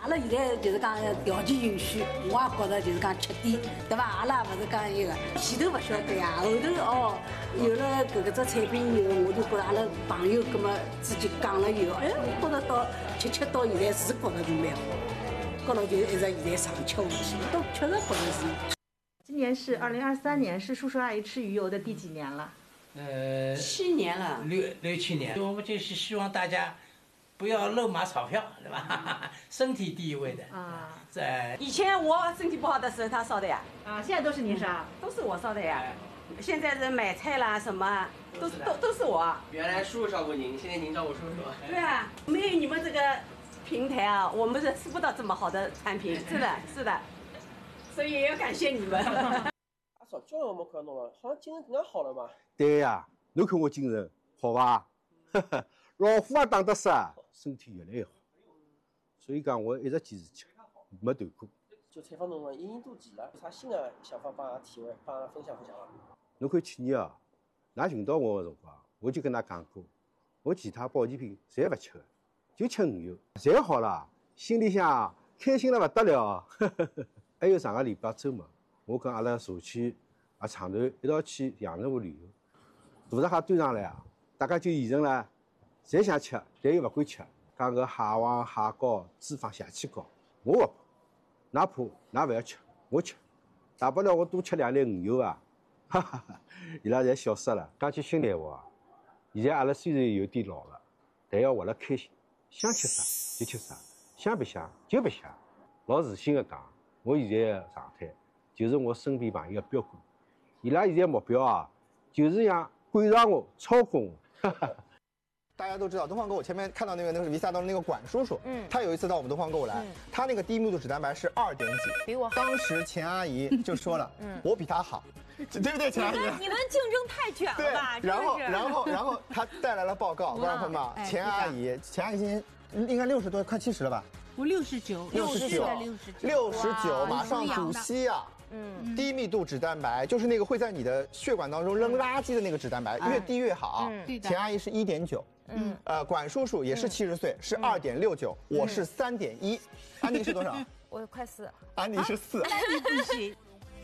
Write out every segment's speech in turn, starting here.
阿拉现在就是讲条件允许，我也觉得就是讲吃点，对吧？阿拉不是讲一个前头不晓得呀，后头有了搿个只产品以后，我就觉得阿拉朋友搿么之间讲了以后，哎，我觉得到吃到现在是觉得是蛮好，高头就一直现在上吃下去，都确实觉得是。 今年是2023年，是叔叔阿姨吃鱼油的第几年了 7年了 ，6、7年。我们就是希望大家不要漏买钞票，对吧？身体第一位的啊。在以前我身体不好的时候，他烧的呀。 啊，现在都是您烧， 都是我烧的呀。现在是买菜啦什么，都是我。 原来叔叔照顾您，现在您照顾叔叔。 对啊，没有你们这个平台啊，我们是吃不到这么好的产品。是的，是的。所以也要感谢你们。 阿嫂，叫我们看到了，好像精神更加好了嘛。 对呀，侬看我精神好吧？老虎也打得死，身体越来越好。所以讲，我一直坚持吃，没断过。 就采访侬了，1年多前了，有啥新的想法帮阿拉体会，帮阿拉分享分享啊？ 侬看去年啊，㑚寻到我的辰光，我就跟㑚讲过，我其他保健品侪勿吃的，就吃鱼油，侪好了，心里向开心了不得了。还有上个礼拜周末，我跟阿拉社区长头一道去阳澄湖旅游，大闸蟹端上来啊，大家就议论了，侪想吃，但又勿敢吃，讲搿蟹黄、蟹膏脂肪邪气高，我勿怕，哪怕㑚勿要吃，我吃，大不了我多吃2粒鱼油啊，哈哈哈！伊拉侪笑死了。讲句心里话，现在阿拉虽然有点老了，但要活得开心，想吃啥就吃啥，想白相就白相，老自信的讲。我现在的状态就是我身边朋友的标杆，伊拉现在目标啊，就是想赶上我、超过我。 大家都知道，东方购物前面看到那个是维萨当中那个管叔叔，他有一次到我们东方购物来，他那个低密度脂蛋白是2点几， 比我好。 当时钱阿姨就说了，我比他好，对不对，钱阿姨？ 你们竞争太卷了吧？ 然后他带来了报告，观众朋友们，钱阿姨今年应该60多，快70了吧？ 我69， 马上主席啊！低密度脂蛋白就是那个会在你的血管当中扔垃圾的那个脂蛋白，越低越好。钱阿姨是1.9，管叔叔也是70岁，是2.69，我是3.1，安妮是多少？ 我快4， 安妮是4， 安妮不行。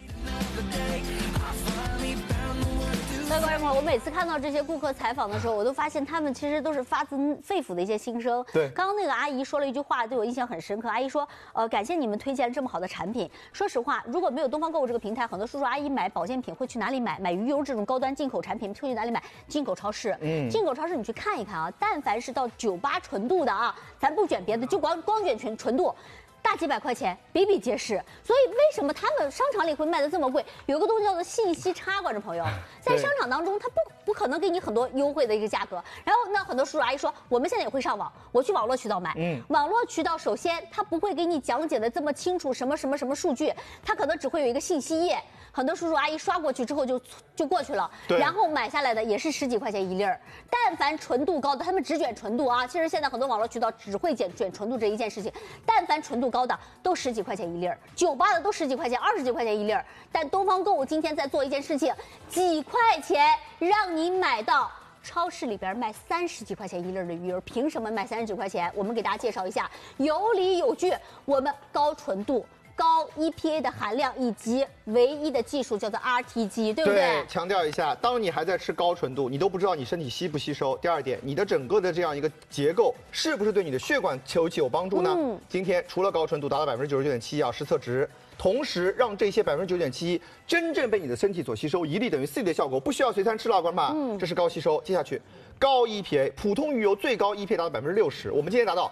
各位观众朋友，我每次看到这些顾客采访的时候，我都发现他们其实都是发自肺腑的一些心声。 对， 刚刚那个阿姨说了一句话，对我印象很深刻。阿姨说，感谢你们推荐这么好的产品。说实话，如果没有东方购物这个平台，很多叔叔阿姨买保健品会去哪里买？买鱼油这种高端进口产品会去哪里买？进口超市。进口超市你去看一看啊，但凡是到98纯度的啊，咱不卷别的，就光卷纯度。大几百块钱比比皆是，所以为什么他们商场里会卖的这么贵？有个东西叫做信息差，观众朋友，在商场当中，他不可能给你很多优惠的一个价格。然后呢，很多叔叔阿姨说，我们现在也会上网，我去网络渠道买。网络渠道首先他不会给你讲解的这么清楚，什么数据，他可能只会有一个信息页，很多叔叔阿姨刷过去之后就过去了，然后买下来的也是10几块钱1粒儿。但凡纯度高的，他们只卷纯度啊。其实现在很多网络渠道只会卷纯度这一件事情，但凡纯度高的都10几块钱1粒儿，酒吧的都10几块钱、20几块钱1粒儿。但东方购物今天在做一件事情，几块钱让你买到超市里边卖30几块钱1粒儿的鱼油，凭什么卖30几块钱？我们给大家介绍一下，有理有据，我们高纯度。高 EPA 的含量以及唯一的技术叫做 RTG， 对不对？ 对，强调一下，当你还在吃高纯度，你都不知道你身体吸不吸收。第二点，你的整个的这样一个结构是不是对你的血管球体有帮助呢？今天除了高纯度达到99.71啊实测值，同时让这些9.71%真正被你的身体所吸收，1粒等于4粒的效果，不需要随餐吃了，观众们，这是高吸收。接下去，高 EPA， 普通鱼油最高 EPA 达到60%，我们今天达到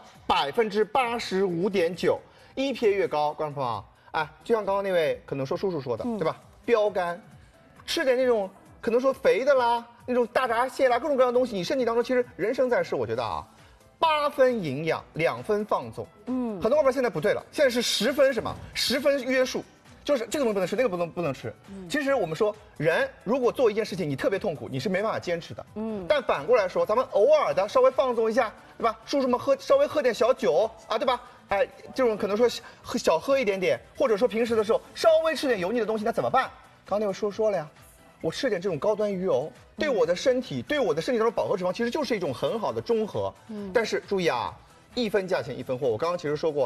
85.9%。EPA 越高，观众朋友，哎，就像刚刚那位可能说叔叔说的，对吧？标杆，吃点那种可能说肥的啦，那种大闸蟹啦，各种各样的东西，你身体当中其实人生在世，我觉得啊，8分营养，2分放纵。很多宝贝现在不对了，现在是10分什么？10分约束。就是这个东西不能吃，那个不能吃。其实我们说，人如果做一件事情你特别痛苦，你是没办法坚持的。但反过来说，咱们偶尔的稍微放纵一下，对吧？叔叔们稍微喝点小酒啊，对吧？哎，这种可能说小喝一点点，或者说平时的时候稍微吃点油腻的东西，那怎么办？刚刚那位叔叔说了呀，我吃点这种高端鱼油，对我的身体当中饱和脂肪其实就是一种很好的中和。但是注意啊，1分价钱1分货，我刚刚其实说过。